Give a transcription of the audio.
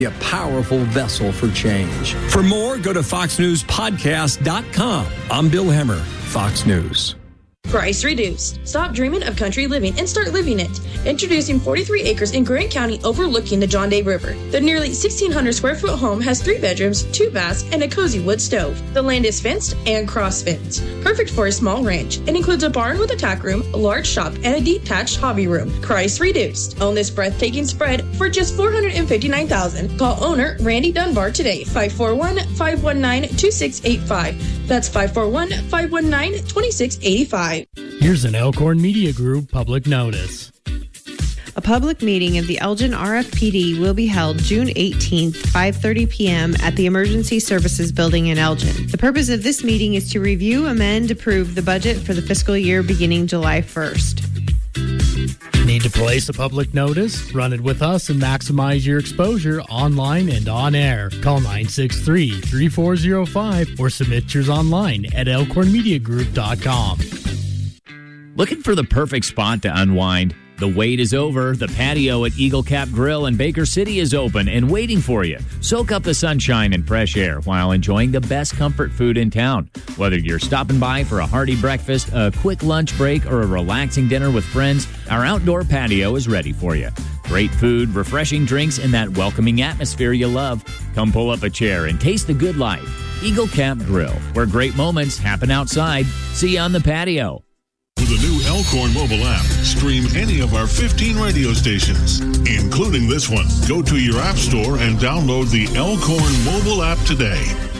A powerful vessel for change. For more, go to foxnewspodcast.com. I'm Bill Hemmer, Fox News. Price reduced. Stop dreaming of country living and start living it. Introducing 43 acres in Grant County overlooking the John Day River. The nearly 1,600 square foot home has 3 bedrooms, 2 baths, and a cozy wood stove. The land is fenced and cross-fenced. Perfect for a small ranch. It includes a barn with a tack room, a large shop, and a detached hobby room. Price reduced. Own this breathtaking spread for just $459,000. Call owner Randy Dunbar today, 541-519-2685. That's 541-519-2685. Here's an Elkhorn Media Group public notice. A public meeting of the Elgin RFPD will be held June 18th, 5:30 p.m. at the Emergency Services Building in Elgin. The purpose of this meeting is to review, amend, approve the budget for the fiscal year beginning July 1st. Need to place a public notice? Run it with us and maximize your exposure online and on air. Call 963-3405 or submit yours online at elkhornmediagroup.com. Looking for the perfect spot to unwind? The wait is over. The patio at Eagle Cap Grill in Baker City is open and waiting for you. Soak up the sunshine and fresh air while enjoying the best comfort food in town. Whether you're stopping by for a hearty breakfast, a quick lunch break, or a relaxing dinner with friends, our outdoor patio is ready for you. Great food, refreshing drinks, and that welcoming atmosphere you love. Come pull up a chair and taste the good life. Eagle Cap Grill, where great moments happen outside. See you on the patio. With the new Elkhorn mobile app, stream any of our 15 radio stations, including this one. Go to your app store and download the Elkhorn mobile app today.